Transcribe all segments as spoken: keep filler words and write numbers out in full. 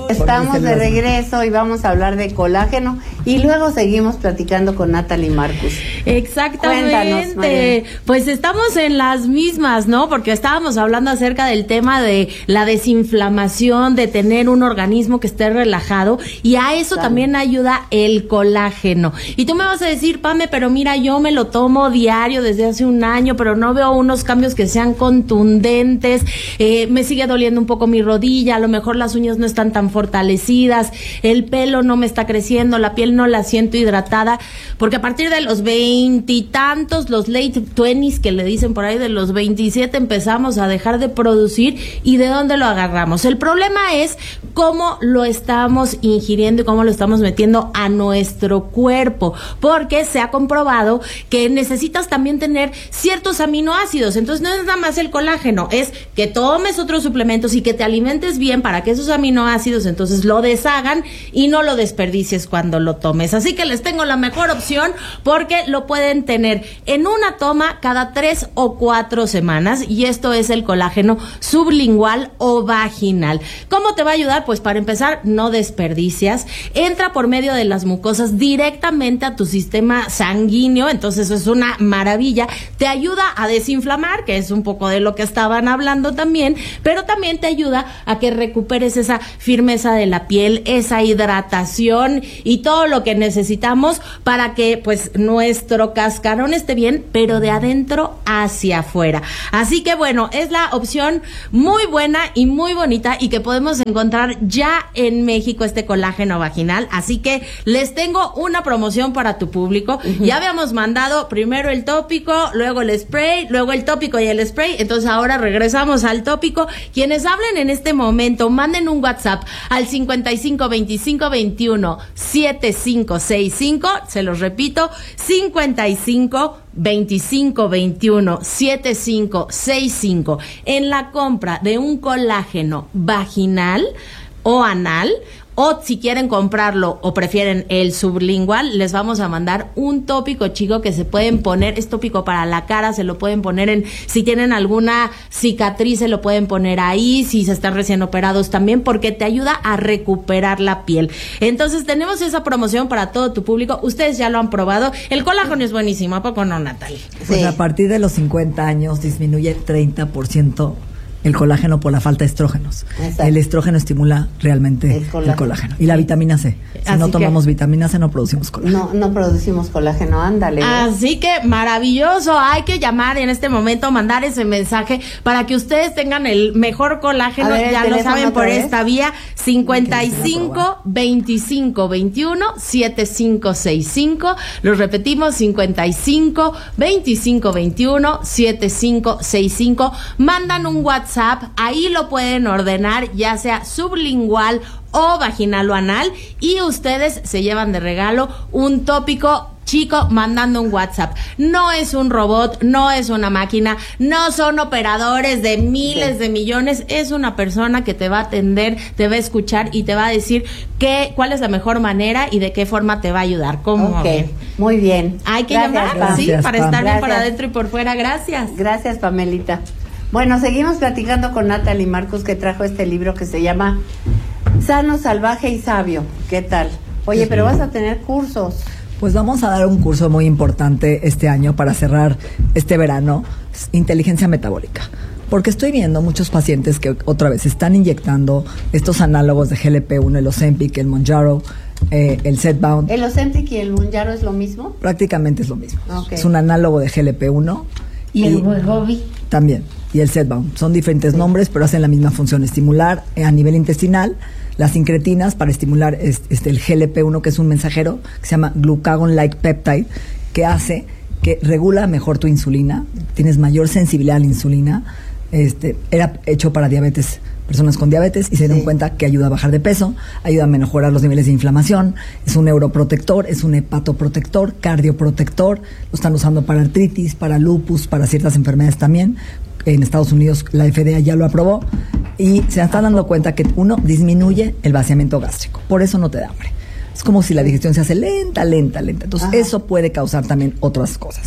Estamos de regreso y vamos a hablar de colágeno y luego seguimos platicando con Natalie Marcus. Exactamente. Cuéntanos, pues estamos en las mismas, ¿no? Porque estábamos hablando acerca del tema de la desinflamación, de tener un organismo que esté relajado, y a eso claro. también ayuda el colágeno. Y tú me vas a decir, Pame, pero mira, yo me lo tomo diario desde hace un año, pero no veo unos cambios que sean contundentes, eh, me sigue doliendo un poco mi rodilla, a lo mejor las uñas no están tan fortalecidas, el pelo no me está creciendo, la piel no la siento hidratada, porque a partir de los veintitantos, los late twenties que le dicen por ahí, de los veintisiete empezamos a dejar de producir. ¿Y de dónde lo agarramos? El problema es cómo lo estamos ingiriendo y cómo lo estamos metiendo a nuestro cuerpo, porque se ha comprobado que necesitas también tener ciertos aminoácidos. Entonces no es nada más el colágeno, es que tomes otros suplementos y que te alimentes bien para que esos aminoácidos entonces lo deshagan y no lo desperdicies cuando lo tomes. Así que les tengo la mejor opción, porque lo pueden tener en una toma cada tres o cuatro semanas, y esto es el colágeno sublingual o vaginal. ¿Cómo te va a ayudar? Pues para empezar, no desperdicias, entra por medio de las mucosas directamente a tu sistema sanguíneo, entonces eso es una maravilla, te ayuda a desinflamar, que es un poco de lo que estaban hablando también, pero también te ayuda a que recuperes esa firmeza de la piel, esa hidratación y todo lo que necesitamos para que pues nuestro cascarón esté bien, pero de adentro hacia afuera. Así que bueno, es la opción muy buena y muy bonita, y que podemos encontrar ya en México, este colágeno vaginal. Así que les tengo una promoción para tu público. Uh-huh. Ya habíamos mandado primero el tópico, luego el spray, luego el tópico y el spray, entonces ahora regresamos al tópico. Quienes hablen en este momento, manden un WhatsApp al cincuenta y cinco veinticinco veintiuno setenta y cinco sesenta y cinco, se los repito, cincuenta y cinco veinticinco veintiuno setenta y cinco sesenta y cinco. En la compra de un colágeno vaginal o anal, o si quieren comprarlo o prefieren el sublingual, les vamos a mandar un tópico chico que se pueden poner, es tópico para la cara, se lo pueden poner en, si tienen alguna cicatriz se lo pueden poner ahí, si se están recién operados también, porque te ayuda a recuperar la piel. Entonces tenemos esa promoción para todo tu público, ustedes ya lo han probado, el colágeno es buenísimo, ¿a poco no, Natalie? Pues sí. A partir de los cincuenta años disminuye treinta por ciento el colágeno por la falta de estrógenos. Exacto. El estrógeno estimula realmente el colágeno, el colágeno. Y la vitamina C. Si Así no tomamos que, vitamina C, no producimos colágeno. No, no producimos colágeno, ándale. Así que maravilloso. Hay que llamar en este momento, mandar ese mensaje para que ustedes tengan el mejor colágeno. Ver, ya lo saben por vez. Esta vía. cincuenta y cinco veinticinco veintiuno setenta y cinco sesenta y cinco. Los repetimos, cincuenta y cinco veinticinco veintiuno setenta y cinco sesenta y cinco. Mandan un WhatsApp. Ahí lo pueden ordenar, ya sea sublingual o vaginal o anal, y ustedes se llevan de regalo un tópico chico mandando un WhatsApp. No es un robot, no es una máquina, no son operadores de miles de millones, es una persona que te va a atender, te va a escuchar y te va a decir qué, cuál es la mejor manera y de qué forma te va a ayudar. ¿Cómo? Okay. Muy bien. Hay que Gracias, llamar, Pam. sí, Gracias, para Pam. estar Gracias. bien por adentro y por fuera. Gracias. Gracias, Pamelita. Bueno, seguimos platicando con Natalie Marcus, que trajo este libro que se llama Sano, Salvaje y Sabio. ¿Qué tal? Oye, pero vas a tener cursos. Pues vamos a dar un curso muy importante este año para cerrar este verano, inteligencia metabólica. Porque estoy viendo muchos pacientes que otra vez están inyectando estos análogos de G L P uno, el Ozempic, el Mounjaro, eh, el Zepbound. ¿El Ozempic y el Mounjaro es lo mismo? Prácticamente es lo mismo. Okay. Es un análogo de G L P uno. ¿Y el Wegovy? También. Y el Zepbound. Son diferentes sí. nombres, pero hacen la misma función, estimular eh, a nivel intestinal las incretinas para estimular este, este, el G L P uno, que es un mensajero que se llama Glucagon-like peptide, que hace que regula mejor tu insulina, tienes mayor sensibilidad a la insulina. Este, era hecho para diabetes, personas con diabetes, y se dieron sí. cuenta que ayuda a bajar de peso, ayuda a mejorar los niveles de inflamación, es un neuroprotector, es un hepatoprotector, cardioprotector, lo están usando para artritis, para lupus, para ciertas enfermedades también. En Estados Unidos la F D A ya lo aprobó, y se están dando cuenta que uno disminuye el vaciamiento gástrico, por eso no te da hambre. Es como si la digestión se hace lenta, lenta, lenta. Entonces, Ajá. eso puede causar también otras cosas.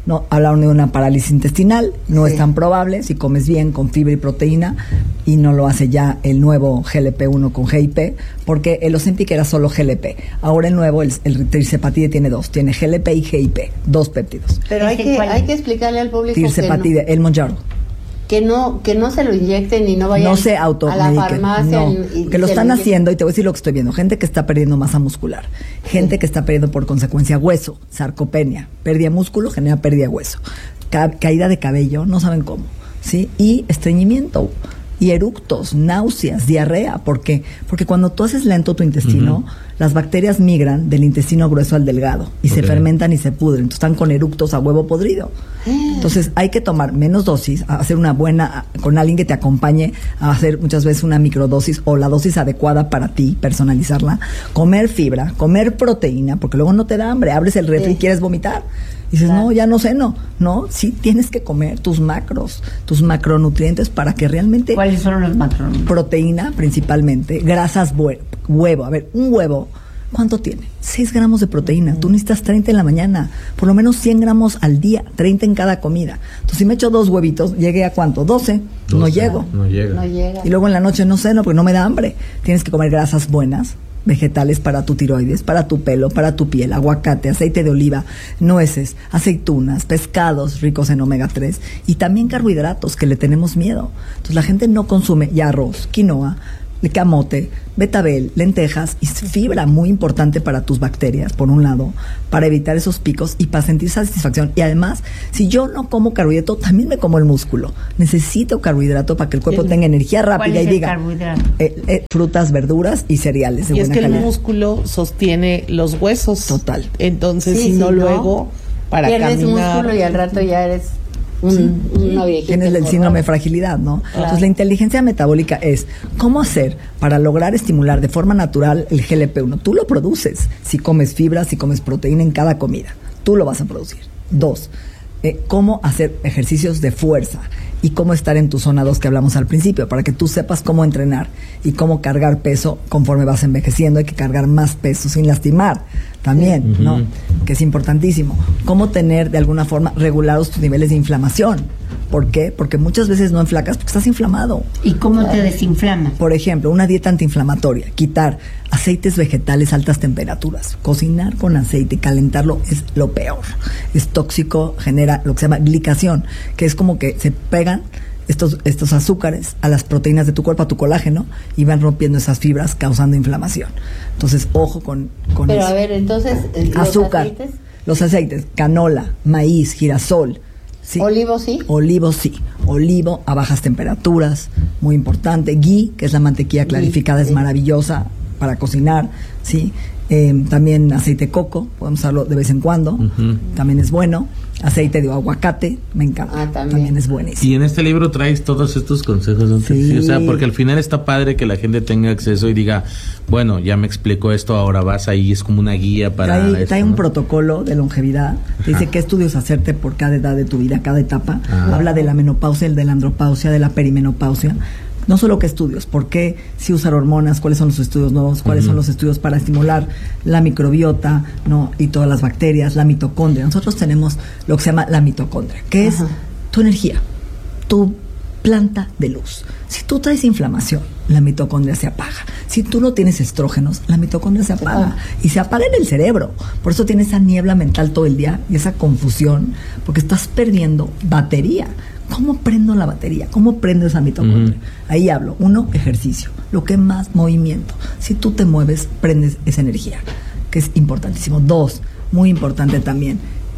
No, hablaron de una parálisis intestinal, no Sí. es tan probable si comes bien con fibra y proteína y no lo hace ya el nuevo G L P uno con G I P, porque el Ozempic era solo G L P. Ahora el nuevo, el, el tirzepatide tiene dos, tiene G L P y G I P, dos péptidos. Pero hay que, hay que explicarle al público que Tirzepatide, el Mounjaro. que no que no se lo inyecten y no vayan No se a la automediquen, farmacia. no, y- y que lo se están inyecten. haciendo, y te voy a decir lo que estoy viendo, gente que está perdiendo masa muscular, gente Sí. que está perdiendo por consecuencia hueso, sarcopenia, pérdida de músculo genera pérdida de hueso, Ca- caída de cabello, no saben cómo, ¿sí? Y estreñimiento, y eructos, náuseas, diarrea, ¿por qué? Porque cuando tú haces lento tu intestino, Ujú. las bacterias migran del intestino grueso al delgado y se Ok. fermentan y se pudren, entonces están con eructos a huevo podrido. Entonces hay que tomar menos dosis, a hacer una buena, con alguien que te acompañe a hacer muchas veces una microdosis o la dosis adecuada para ti, personalizarla, comer fibra, comer proteína, porque luego no te da hambre, abres el refri Sí. y quieres vomitar. Y dices, Claro. no, ya no ceno. No, sí tienes que comer tus macros, tus macronutrientes para que realmente... ¿Cuáles son los macronutrientes? Proteína principalmente, grasas, hue- huevo. A ver, un huevo, ¿cuánto tiene? seis gramos de proteína. Tú necesitas treinta en la mañana, por lo menos cien gramos al día, treinta en cada comida. Entonces, si me echo dos huevitos, ¿llegué a cuánto? doce. No doce, llego. No llega. No llega. Y luego en la noche no ceno porque no me da hambre. Tienes que comer grasas buenas, vegetales para tu tiroides, para tu pelo, para tu piel, aguacate, aceite de oliva, nueces, aceitunas, pescados ricos en omega tres y también carbohidratos que le tenemos miedo. Entonces la gente no consume ya arroz, quinoa, camote, betabel, lentejas y fibra muy importante para tus bacterias, por un lado, para evitar esos picos y para sentir satisfacción. Y además, si yo no como carbohidrato, también me como el músculo. Necesito carbohidrato para que el cuerpo tenga energía ¿Cuál rápida es y el diga carbohidrato? eh, eh, frutas, verduras y cereales de Y es buena que el calidad. músculo sostiene los huesos. Total. Entonces, Sí, si sí, no, ¿no? luego, para Pierdes caminar. músculo y al rato ya eres un, una viejita. Tienes el engordada. síndrome de fragilidad, ¿no? Entonces la inteligencia metabólica es cómo hacer para lograr estimular de forma natural el G L P uno. Tú lo produces si comes fibra, si comes proteína en cada comida. Tú lo vas a producir. Dos, eh, cómo hacer ejercicios de fuerza y cómo estar en tu zona dos que hablamos al principio, para que tú sepas cómo entrenar y cómo cargar peso conforme vas envejeciendo. Hay que cargar más peso sin lastimar también, Sí. ¿no? Ujú. Que es importantísimo. Cómo tener de alguna forma regulados tus niveles de inflamación. ¿Por qué? Porque muchas veces no enflacas porque estás inflamado. ¿Y cómo te desinflamas? Por ejemplo, una dieta antiinflamatoria, quitar aceites vegetales a altas temperaturas, cocinar con aceite y calentarlo es lo peor. Es tóxico, genera lo que se llama glicación, que es como que se pegan estos, estos azúcares a las proteínas de tu cuerpo, a tu colágeno, y van rompiendo esas fibras causando inflamación. Entonces, ojo con, con Pero eso. a ver, entonces, eh, los Azúcar, aceites, los aceites, canola, maíz, girasol. ¿sí? olivo sí. Olivo sí, olivo a bajas temperaturas, muy importante. Ghee, que es la mantequilla clarificada, sí. es maravillosa para cocinar, sí. Eh, también aceite de coco, podemos usarlo de vez en cuando, Ujú. también es bueno. Aceite de aguacate, me encanta, Ah, también. es buenísimo. Y en este libro traes todos estos consejos, ¿no? Sí. Sí, o sea, porque al final está padre que la gente tenga acceso y diga, bueno, ya me explicó esto, ahora vas ahí, es como una guía para Trae, esto, trae un ¿no? protocolo de longevidad. Te dice Ajá. qué estudios hacerte por cada edad de tu vida, cada etapa. Ah. Habla de la menopausia, de la andropausia, de la perimenopausia. No solo qué estudios, por qué si usar hormonas, cuáles son los estudios nuevos, cuáles Ujú. son los estudios para estimular la microbiota, ¿no? Y todas las bacterias, la mitocondria. Nosotros tenemos lo que se llama la mitocondria, que es Ajá. tu energía, tu planta de luz. Si tú traes inflamación, la mitocondria se apaga. Si tú no tienes estrógenos, la mitocondria se apaga. Y se apaga en el cerebro. Por eso tienes esa niebla mental todo el día y esa confusión, porque estás perdiendo batería. ¿Cómo prendo la batería? ¿Cómo prendo esa mitocondria? Ujú. Ahí hablo. Uno, ejercicio. Lo que más, movimiento. Si tú te mueves, prendes esa energía, que es importantísimo. Dos, muy importante también,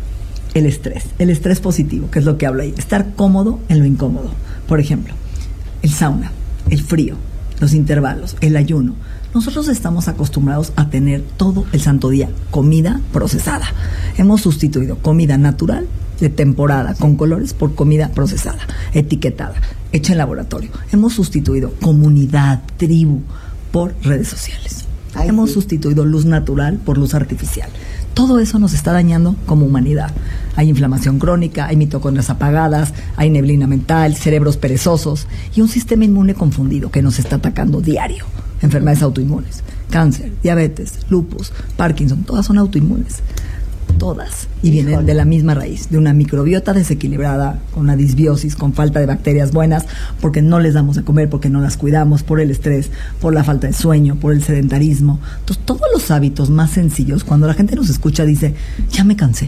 el estrés. El estrés positivo, que es lo que hablo ahí. Estar cómodo en lo incómodo. Por ejemplo, el sauna, el frío, los intervalos, el ayuno. Nosotros estamos acostumbrados a tener todo el santo día comida procesada. Hemos sustituido comida natural de temporada con colores por comida procesada, etiquetada, hecha en laboratorio. Hemos sustituido comunidad, tribu por redes sociales. Ay, Hemos sí. sustituido luz natural por luz artificial. Todo eso nos está dañando como humanidad. Hay inflamación crónica, hay mitocondrias apagadas, hay neblina mental, cerebros perezosos y un sistema inmune confundido que nos está atacando diario. Enfermedades autoinmunes, cáncer, diabetes, lupus, Parkinson, todas son autoinmunes. todas. Y vienen de la misma raíz, de una microbiota desequilibrada, con una disbiosis, con falta de bacterias buenas, porque no les damos de comer, porque no las cuidamos, por el estrés, por la falta de sueño, por el sedentarismo. Entonces, todos los hábitos más sencillos, cuando la gente nos escucha, dice, ya me cansé.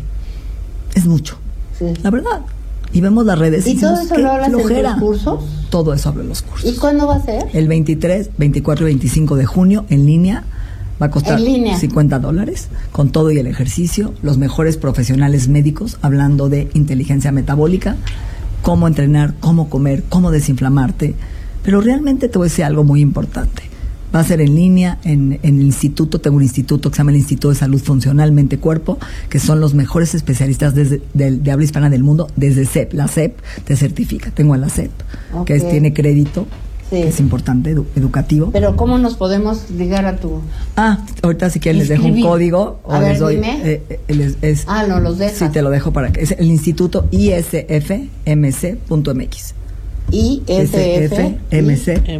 Es mucho. Sí. La verdad. Y vemos las redes. ¿Y, y todo eso lo hablas en los cursos? Todo eso hablo en los cursos. ¿Y cuándo va a ser? El veintitrés, veinticuatro y veinticinco de junio, en línea. Va a costar cincuenta dólares, con todo y el ejercicio, los mejores profesionales médicos hablando de inteligencia metabólica, cómo entrenar, cómo comer, cómo desinflamarte. Pero realmente te voy a decir algo muy importante. Va a ser en línea, en, en el instituto, tengo un instituto que se llama el Instituto de Salud Funcional Mente Cuerpo, que son los mejores especialistas desde, de, de habla hispana del mundo, desde C E P. La C E P te certifica, tengo a la C E P, okay, que es, tiene crédito. Sí. Es importante, edu- educativo. Pero ¿cómo nos podemos ligar a tu...? Ah, ahorita si quieres les dejo un código. O a les ver, doy, dime. Eh, eh, les, es, ah, no, los dejas. Sí, te lo dejo para que... Es el Instituto I S F M C punto M X. I S F M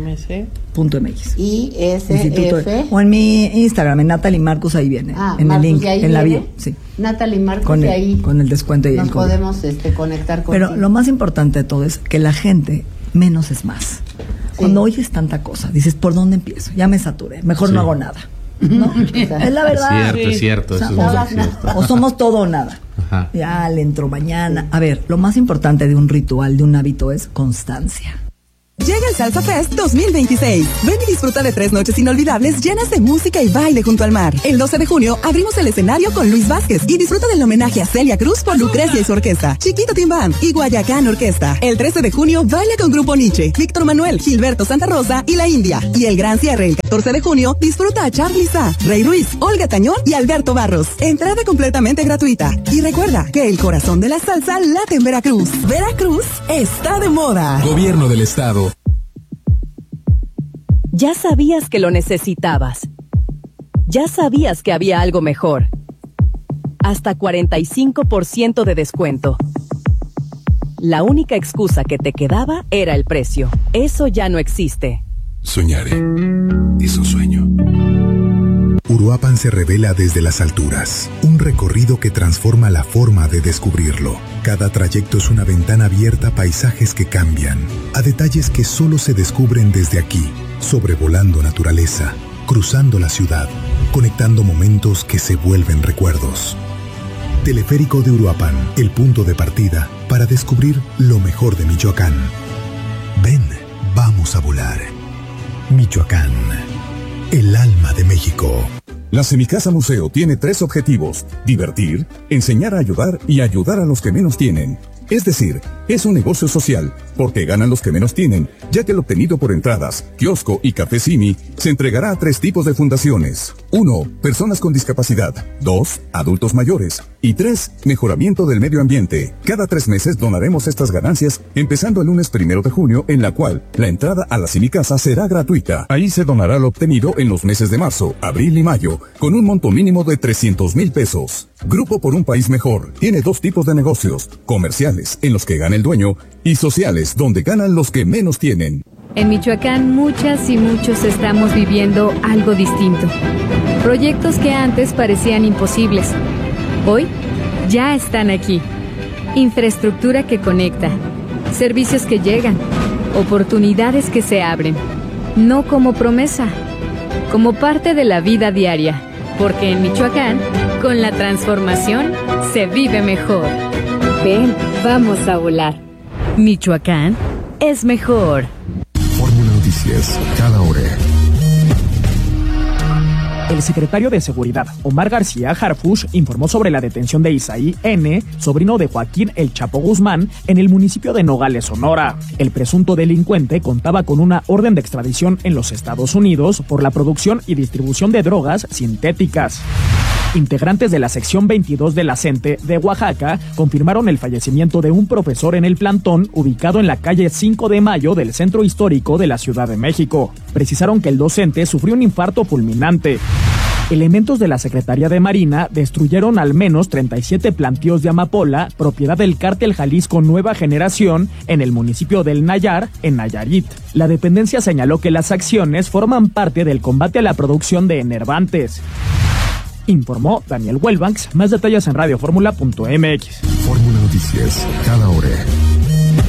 C punto M X. I S F. O en mi Instagram, en Natalie Marcus, ahí viene. Ah, en Marcus, el link, en viene? la bio. Sí. Natalie Marcus, con el, y ahí con el descuento y nos el código. podemos este, conectar con Pero lo más importante de todo es que la gente, menos es más. Sí. Cuando oyes tanta cosa, dices, ¿por dónde empiezo? Ya me saturé, mejor sí. no hago nada. ¿No? Es la verdad. Es cierto, es cierto. O, sea, eso o, es cierto. o somos todo o nada. Ajá. Ya le entro mañana. A ver, lo más importante de un ritual, de un hábito, es constancia. Llega el Salsa Fest dos mil veintiséis. Ven y disfruta de tres noches inolvidables llenas de música y baile junto al mar. El doce de junio abrimos el escenario con Luis Vázquez y disfruta del homenaje a Celia Cruz por Lucrecia y su orquesta, Chiquito Team Band y Guayacán Orquesta. El trece de junio baila con Grupo Nietzsche, Víctor Manuel, Gilberto Santa Rosa y La India. Y el gran cierre el catorce de junio disfruta a Charly Sa, Rey Ruiz, Olga Tañón y Alberto Barros. Entrada completamente gratuita. Y recuerda que el corazón de la salsa late en Veracruz. Veracruz está de moda. Gobierno del Estado. Ya sabías que lo necesitabas. Ya sabías que había algo mejor. Hasta cuarenta y cinco por ciento de descuento. La única excusa que te quedaba era el precio. Eso ya no existe. Soñaré. Es un sueño. Uruapan se revela desde las alturas. Un recorrido que transforma la forma de descubrirlo. Cada trayecto es una ventana abierta a paisajes que cambian, a detalles que solo se descubren desde aquí, sobrevolando naturaleza, cruzando la ciudad, conectando momentos que se vuelven recuerdos. Teleférico de Uruapan, el punto de partida para descubrir lo mejor de Michoacán. Ven, vamos a volar. Michoacán, el alma de México. La Semicasa Museo tiene tres objetivos: divertir, enseñar a ayudar y ayudar a los que menos tienen. Es decir, es un negocio social, porque ganan los que menos tienen, ya que el obtenido por entradas, kiosco y café Simi se entregará a tres tipos de fundaciones. Uno, personas con discapacidad. Dos, adultos mayores. Y tres, mejoramiento del medio ambiente. Cada tres meses donaremos estas ganancias, empezando el lunes primero de junio, en la cual la entrada a la Semicasa será gratuita. Ahí se donará lo obtenido en los meses de marzo, abril y mayo, con un monto mínimo de trescientos mil pesos. Grupo por un País Mejor tiene dos tipos de negocios: comerciales, en los que gana el dueño, y sociales, donde ganan los que menos tienen. En Michoacán, muchas y muchos estamos viviendo algo distinto. Proyectos que antes parecían imposibles, hoy ya están aquí. Infraestructura que conecta, servicios que llegan, oportunidades que se abren. No como promesa, como parte de la vida diaria. Porque en Michoacán, con la transformación, se vive mejor. Ven, vamos a volar. Michoacán es mejor. Fórmula Noticias, cada hora. El secretario de Seguridad, Omar García Harfuch, informó sobre la detención de Isaí N., sobrino de Joaquín El Chapo Guzmán, en el municipio de Nogales, Sonora. El presunto delincuente contaba con una orden de extradición en los Estados Unidos por la producción y distribución de drogas sintéticas. Integrantes de la sección veintidós de la CENTE de Oaxaca confirmaron el fallecimiento de un profesor en el plantón ubicado en la calle cinco de mayo del centro histórico de la Ciudad de México. Precisaron que el docente sufrió un infarto fulminante. Elementos de la Secretaría de Marina destruyeron al menos treinta y siete plantíos de amapola, propiedad del cártel Jalisco Nueva Generación, en el municipio del Nayar, en Nayarit. La dependencia señaló que las acciones forman parte del combate a la producción de enervantes. informó Daniel Welbanks. Más detalles en radio fórmula punto m x. Fórmula Noticias, cada hora